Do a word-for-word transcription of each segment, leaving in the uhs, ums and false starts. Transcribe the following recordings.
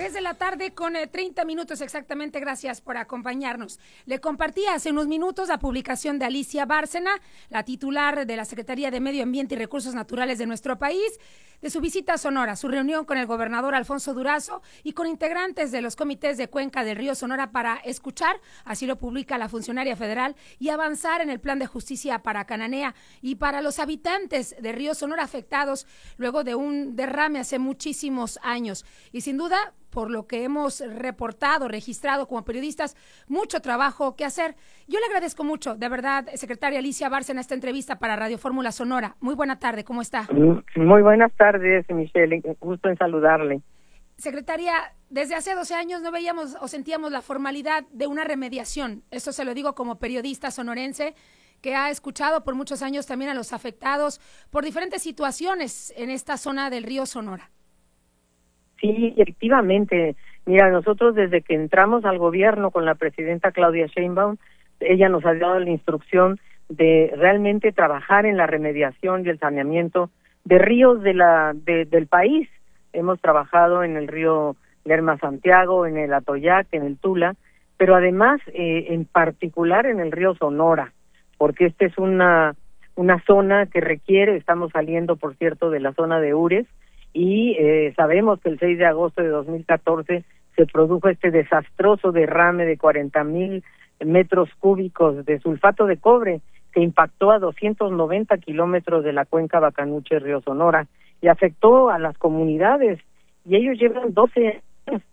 Tres de la tarde con eh, treinta minutos exactamente, gracias por acompañarnos. Le compartí hace unos minutos la publicación de Alicia Bárcena, la titular de la Secretaría de Medio Ambiente y Recursos Naturales de nuestro país, de su visita a Sonora, su reunión con el gobernador Alfonso Durazo y con integrantes de los comités de Cuenca del Río Sonora para escuchar, así lo publica la funcionaria federal, y avanzar en el plan de justicia para Cananea y para los habitantes de Río Sonora afectados luego de un derrame hace muchísimos años. Y sin duda, por lo que hemos reportado, registrado como periodistas, mucho trabajo que hacer. Yo le agradezco mucho, de verdad, secretaria Alicia Bárcena, esta entrevista para Radio Fórmula Sonora. Muy buena tarde, ¿cómo está? Muy buenas tardes, Michelle, gusto en saludarle. Secretaria, desde hace doce años no veíamos o sentíamos la formalidad de una remediación. Esto se lo digo como periodista sonorense, que ha escuchado por muchos años también a los afectados por diferentes situaciones en esta zona del río Sonora. Sí, efectivamente. Mira, nosotros desde que entramos al gobierno con la presidenta Claudia Sheinbaum, ella nos ha dado la instrucción de realmente trabajar en la remediación y el saneamiento de ríos de la de, del país. Hemos trabajado en el río Lerma Santiago, en el Atoyac, en el Tula, pero además eh, en particular en el río Sonora, porque esta es una una zona que requiere, estamos saliendo, por cierto, de la zona de Ures, y eh, sabemos que el seis de agosto de dos mil catorce se produjo este desastroso derrame de cuarenta mil metros cúbicos de sulfato de cobre que impactó a doscientos noventa kilómetros de la cuenca Bacanuche-Río Sonora y afectó a las comunidades, y ellos llevan doce años.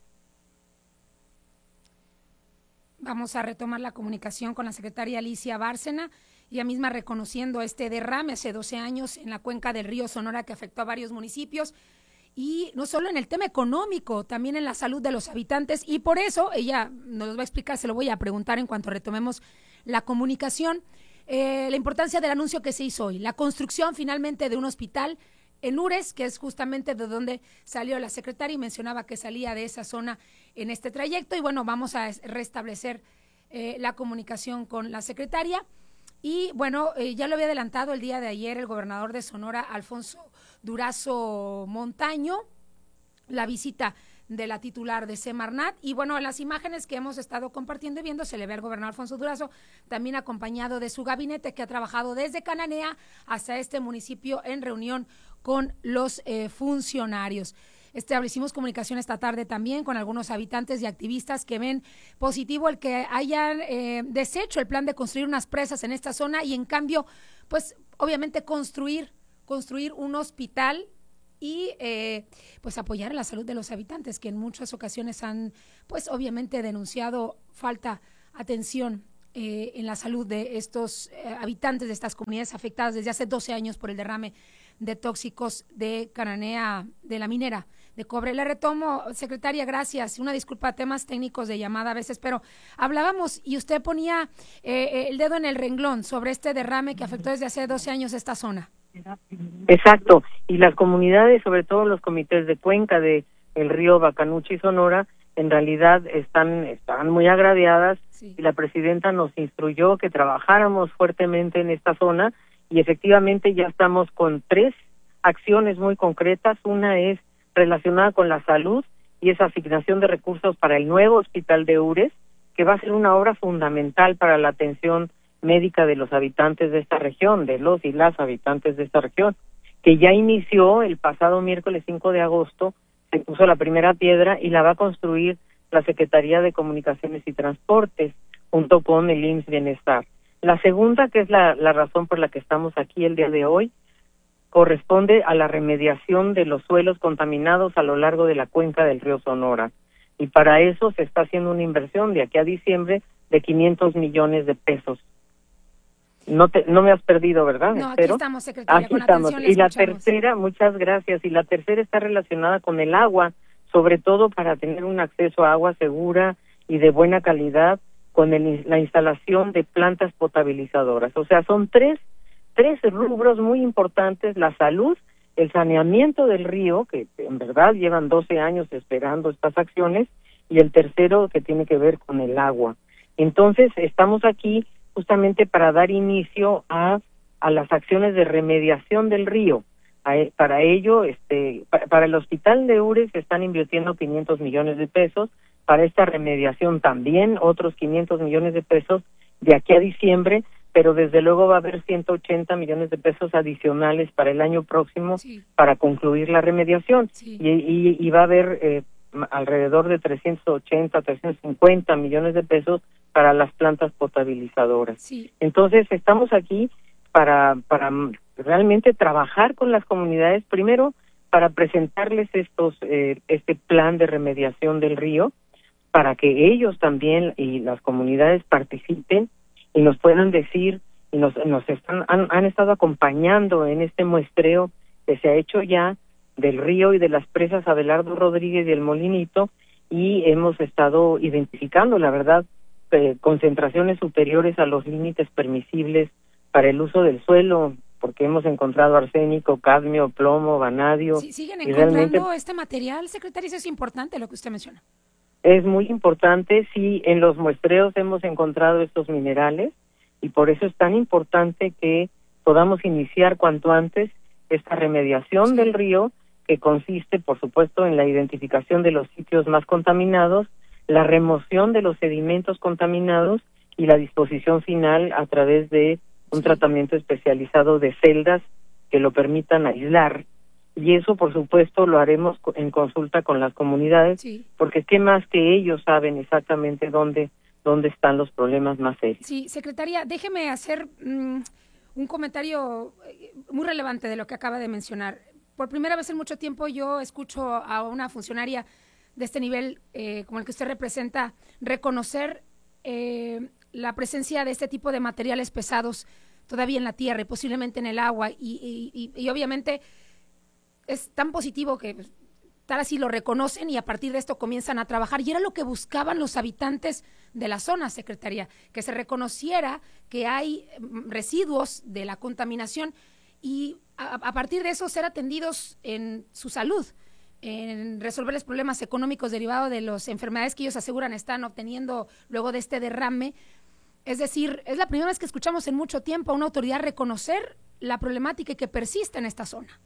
Vamos a retomar la comunicación con la secretaria Alicia Bárcena, ella misma reconociendo este derrame hace doce años en la cuenca del río Sonora que afectó a varios municipios, y no solo en el tema económico, también en la salud de los habitantes, y por eso ella nos va a explicar, se lo voy a preguntar en cuanto retomemos la comunicación, eh, la importancia del anuncio que se hizo hoy, la construcción finalmente de un hospital en Ures, que es justamente de donde salió la secretaria, y mencionaba que salía de esa zona en este trayecto, y bueno, vamos a restablecer eh, la comunicación con la secretaria. Y bueno, eh, ya lo había adelantado el día de ayer el gobernador de Sonora, Alfonso Durazo Montaño, la visita de la titular de Semarnat, y bueno, en las imágenes que hemos estado compartiendo y viendo se le ve al gobernador Alfonso Durazo, también acompañado de su gabinete, que ha trabajado desde Cananea hasta este municipio en reunión con los eh, funcionarios. Establecimos comunicación esta tarde también con algunos habitantes y activistas que ven positivo el que hayan eh, deshecho el plan de construir unas presas en esta zona y en cambio, pues obviamente construir, construir un hospital y eh, pues apoyar la salud de los habitantes, que en muchas ocasiones han pues obviamente denunciado falta atención eh, en la salud de estos eh, habitantes de estas comunidades afectadas desde hace doce años por el derrame de tóxicos de Cananea, de la minera de cobre. Le retomo, secretaria, gracias. Una disculpa, temas técnicos de llamada a veces, pero hablábamos y usted ponía eh, el dedo en el renglón sobre este derrame que afectó desde hace doce años esta zona. Exacto, y las comunidades, sobre todo los comités de cuenca de el río Bacanuche y Sonora, en realidad están, están muy agraviadas, sí. Y la presidenta nos instruyó que trabajáramos fuertemente en esta zona, y efectivamente ya estamos con tres acciones muy concretas. Una es relacionada con la salud y es asignación de recursos para el nuevo hospital de Ures, que va a ser una obra fundamental para la atención médica de los habitantes de esta región, de los y las habitantes de esta región, que ya inició el pasado miércoles cinco de agosto, se puso la primera piedra y la va a construir la Secretaría de Comunicaciones y Transportes junto con el I M S S Bienestar. La segunda, que es la, la razón por la que estamos aquí el día de hoy, corresponde a la remediación de los suelos contaminados a lo largo de la cuenca del río Sonora. Y para eso se está haciendo una inversión de aquí a diciembre de quinientos millones de pesos. No te, no me has perdido, ¿verdad? No, Espero. aquí estamos, secretaria. Aquí con estamos. atención, y la escuchamos. tercera, muchas gracias, y la tercera está relacionada con el agua, sobre todo para tener un acceso a agua segura y de buena calidad, con el, la instalación de plantas potabilizadoras. O sea, son tres, tres rubros muy importantes: la salud, el saneamiento del río, que en verdad llevan doce años esperando estas acciones, y el tercero que tiene que ver con el agua. Entonces, estamos aquí justamente para dar inicio a, a las acciones de remediación del río. Para ello, este, para el hospital de Ures se están invirtiendo quinientos millones de pesos, para esta remediación también otros quinientos millones de pesos de aquí a diciembre, pero desde luego va a haber ciento ochenta millones de pesos adicionales para el año próximo sí. para concluir la remediación sí. y, y, y va a haber eh, alrededor de trescientos ochenta, trescientos cincuenta millones de pesos para las plantas potabilizadoras. Sí. Entonces estamos aquí para para realmente trabajar con las comunidades, primero para presentarles estos eh, este plan de remediación del río, para que ellos también y las comunidades participen y nos puedan decir, y nos, nos están han, han estado acompañando en este muestreo que se ha hecho ya del río y de las presas Abelardo Rodríguez y El Molinito, y hemos estado identificando, la verdad, eh, concentraciones superiores a los límites permisibles para el uso del suelo, porque hemos encontrado arsénico, cadmio, plomo, vanadio. Sí, ¿siguen encontrando realmente este material, secretaria? Eso es importante lo que usted menciona. Es muy importante, sí, en los muestreos hemos encontrado estos minerales y por eso es tan importante que podamos iniciar cuanto antes esta remediación sí. del río, que consiste, por supuesto, en la identificación de los sitios más contaminados, la remoción de los sedimentos contaminados y la disposición final a través de un sí. tratamiento especializado de celdas que lo permitan aislar. Y eso, por supuesto, lo haremos en consulta con las comunidades, sí. porque qué más que ellos saben exactamente dónde dónde están los problemas más serios. Sí, secretaria, déjeme hacer um, un comentario muy relevante de lo que acaba de mencionar. Por primera vez en mucho tiempo yo escucho a una funcionaria de este nivel, eh, como el que usted representa, reconocer eh, la presencia de este tipo de materiales pesados todavía en la tierra y posiblemente en el agua, y, y, y, y obviamente es tan positivo que tal así lo reconocen y a partir de esto comienzan a trabajar. Y era lo que buscaban los habitantes de la zona, secretaria, que se reconociera que hay residuos de la contaminación y a, a partir de eso ser atendidos en su salud, en resolverles problemas económicos derivados de las enfermedades que ellos aseguran están obteniendo luego de este derrame. Es decir, es la primera vez que escuchamos en mucho tiempo a una autoridad reconocer la problemática que persiste en esta zona.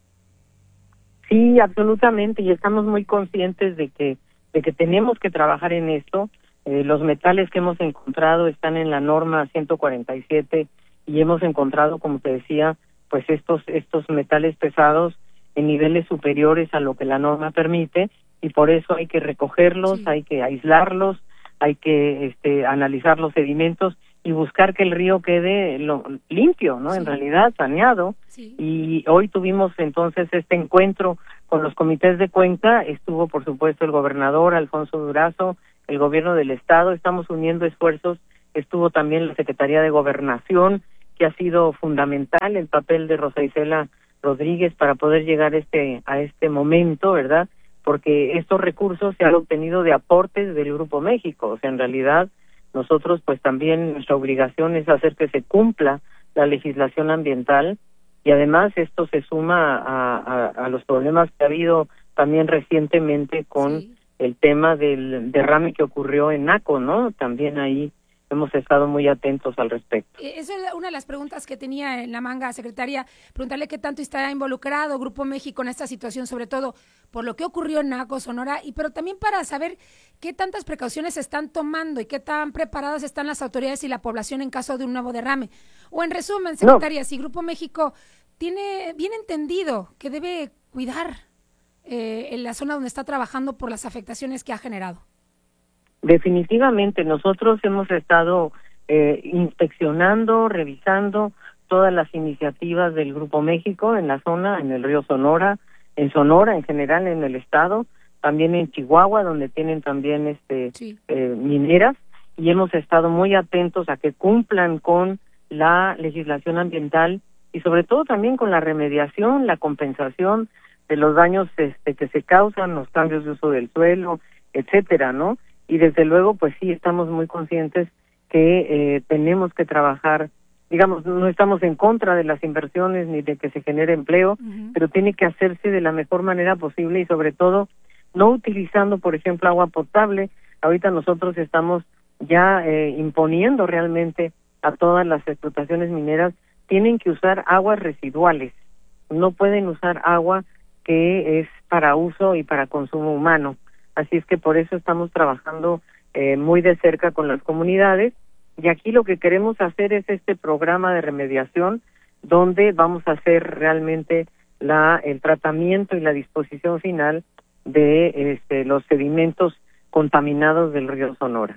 Sí, absolutamente, y estamos muy conscientes de que de que tenemos que trabajar en esto. Eh, los metales que hemos encontrado están en la norma ciento cuarenta y siete y hemos encontrado, como te decía, pues estos estos metales pesados en niveles superiores a lo que la norma permite, y por eso hay que recogerlos, sí. hay que aislarlos, hay que este, analizar los sedimentos y buscar que el río quede lo, limpio, ¿no? Sí. En realidad, saneado. Sí. Y hoy tuvimos entonces este encuentro con los comités de Cuenca, estuvo por supuesto el gobernador Alfonso Durazo, el gobierno del estado, estamos uniendo esfuerzos, estuvo también la Secretaría de Gobernación, que ha sido fundamental el papel de Rosa Isela Rodríguez para poder llegar este a este momento, ¿verdad? Porque estos recursos se han obtenido de aportes del Grupo México, o sea, en realidad nosotros pues también nuestra obligación es hacer que se cumpla la legislación ambiental, y además esto se suma a, a, a los problemas que ha habido también recientemente con sí. el tema del derrame que ocurrió en Naco, ¿no? También ahí hemos estado muy atentos al respecto. Esa es una de las preguntas que tenía en la manga, secretaria, preguntarle qué tanto está involucrado Grupo México en esta situación, sobre todo por lo que ocurrió en Naco, Sonora, y pero también para saber qué tantas precauciones se están tomando y qué tan preparadas están las autoridades y la población en caso de un nuevo derrame. O en resumen, secretaria, no. si Grupo México tiene bien entendido que debe cuidar eh, en la zona donde está trabajando por las afectaciones que ha generado. Definitivamente, nosotros hemos estado eh, inspeccionando, revisando todas las iniciativas del Grupo México en la zona, en el río Sonora, en Sonora en general, en el estado, también en Chihuahua, donde tienen también este sí. eh, mineras, y hemos estado muy atentos a que cumplan con la legislación ambiental y sobre todo también con la remediación, la compensación de los daños este, que se causan, los cambios de uso del suelo, etcétera, ¿no? Y desde luego, pues sí, estamos muy conscientes que eh, tenemos que trabajar, digamos, no estamos en contra de las inversiones ni de que se genere empleo, uh-huh. pero tiene que hacerse de la mejor manera posible y sobre todo no utilizando, por ejemplo, agua potable. Ahorita nosotros estamos ya eh, imponiendo realmente a todas las explotaciones mineras, tienen que usar aguas residuales, no pueden usar agua que es para uso y para consumo humano. Así es que por eso estamos trabajando eh, muy de cerca con las comunidades, y aquí lo que queremos hacer es este programa de remediación donde vamos a hacer realmente la el tratamiento y la disposición final de este, los sedimentos contaminados del río Sonora.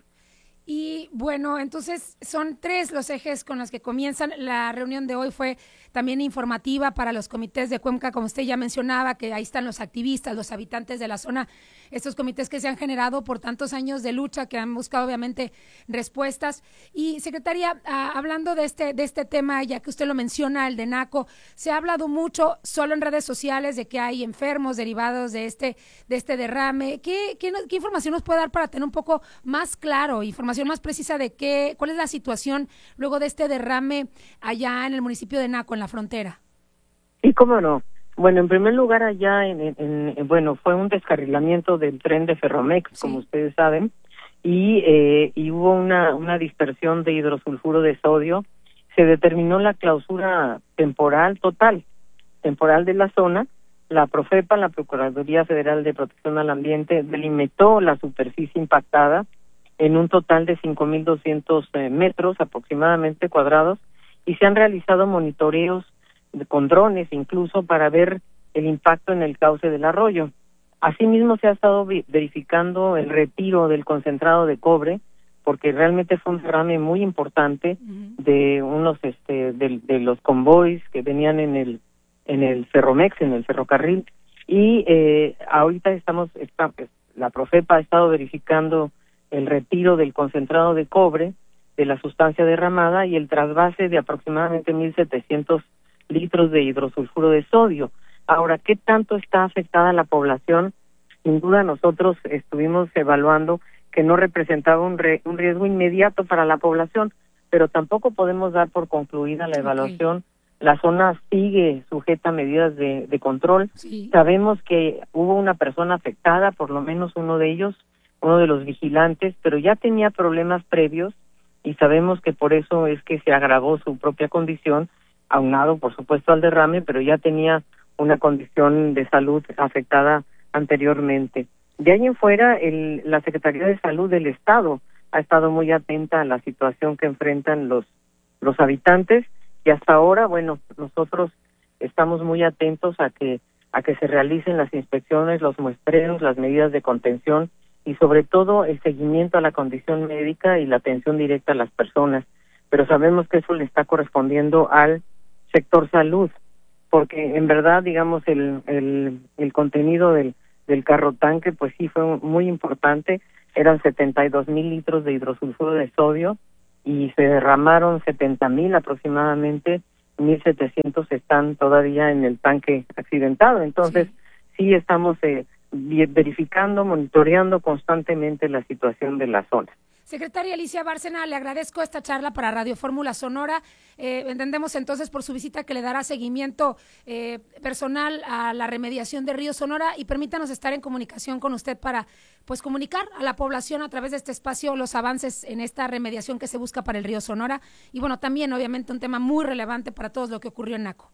Y bueno, entonces son tres los ejes con los que comienzan. La reunión de hoy fue también informativa para los comités de Cuenca, como usted ya mencionaba, que ahí están los activistas, los habitantes de la zona, estos comités que se han generado por tantos años de lucha, que han buscado obviamente respuestas. Y secretaria, ah, hablando de este, de este tema, ya que usted lo menciona, el de NACO, se ha hablado mucho solo en redes sociales de que hay enfermos derivados de este, de este derrame. ¿Qué, qué, qué información nos puede dar para tener un poco más claro, información más precisa de qué, cuál es la situación luego de este derrame allá en el municipio de Naco, en la frontera? Sí, cómo no. Bueno, en primer lugar, allá, en, en, en bueno, fue un descarrilamiento del tren de Ferromex, sí, como ustedes saben, y, eh, y hubo una, una dispersión de hidrosulfuro de sodio. Se determinó la clausura temporal, total, temporal de la zona. La Profepa, la Procuraduría Federal de Protección al Ambiente, delimitó la superficie impactada en un total de cinco mil doscientos eh, metros aproximadamente cuadrados, y se han realizado monitoreos de, con drones incluso para ver el impacto en el cauce del arroyo. Asimismo, se ha estado vi- verificando el retiro del concentrado de cobre, porque realmente fue un derrame muy importante uh-huh. de unos este de, de los convoys que venían en el en el Ferromex, en el ferrocarril, y eh, ahorita estamos está, pues, la Profepa ha estado verificando el retiro del concentrado de cobre de la sustancia derramada y el trasvase de aproximadamente mil setecientos litros de hidrosulfuro de sodio. Ahora, ¿qué tanto está afectada la población? Sin duda nosotros estuvimos evaluando que no representaba un, re, un riesgo inmediato para la población, pero tampoco podemos dar por concluida la evaluación. Okay. La zona sigue sujeta a medidas de, de control. Sí. Sabemos que hubo una persona afectada, por lo menos uno de ellos, uno de los vigilantes, pero ya tenía problemas previos y sabemos que por eso es que se agravó su propia condición, aunado por supuesto al derrame, pero ya tenía una condición de salud afectada anteriormente. De ahí en fuera, el, la Secretaría de Salud del Estado ha estado muy atenta a la situación que enfrentan los, los habitantes, y hasta ahora, bueno, nosotros estamos muy atentos a que, a que se realicen las inspecciones, los muestreos, las medidas de contención, y sobre todo el seguimiento a la condición médica y la atención directa a las personas. Pero sabemos que eso le está correspondiendo al sector salud, porque en verdad, digamos, el el, el contenido del, del carro tanque, pues sí fue muy importante. Eran setenta y dos mil litros de hidrosulfuro de sodio y se derramaron setenta mil aproximadamente, mil setecientos están todavía en el tanque accidentado. Entonces, sí, sí estamos eh, verificando, monitoreando constantemente la situación de la zona. Secretaria Alicia Bárcena, le agradezco esta charla para Radio Fórmula Sonora. Eh, entendemos entonces por su visita que le dará seguimiento eh, personal a la remediación de Río Sonora, y permítanos estar en comunicación con usted para pues comunicar a la población a través de este espacio los avances en esta remediación que se busca para el Río Sonora. Y bueno, también obviamente un tema muy relevante para todos lo que ocurrió en Naco.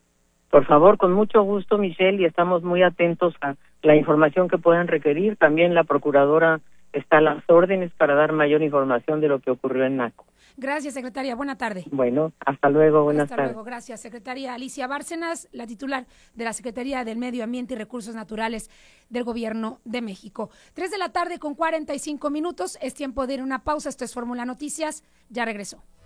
Por favor, con mucho gusto, Michelle, y estamos muy atentos a la información que puedan requerir. También la Procuradora está a las órdenes para dar mayor información de lo que ocurrió en Naco. Gracias, secretaria. Buena tarde. Bueno, hasta luego. Buenas hasta tardes. Hasta luego. Gracias, secretaria Alicia Bárcenas, la titular de la Secretaría del Medio Ambiente y Recursos Naturales del Gobierno de México. Tres de la tarde con cuarenta y cinco minutos. Es tiempo de ir a una pausa. Esto es Fórmula Noticias. Ya regresó.